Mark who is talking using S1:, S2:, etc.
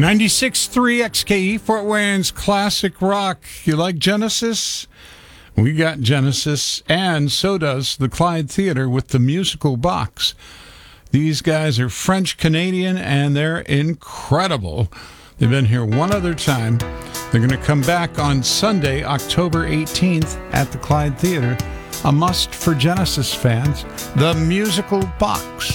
S1: 96.3 XKE, Fort Wayne's classic rock. You like Genesis? We got Genesis, and so does the Clyde Theater with the Musical Box. These guys are French-Canadian, and they're incredible. They've been here one other time. They're going to come back on Sunday, October 18th at the Clyde Theater. A must for Genesis fans, the Musical Box.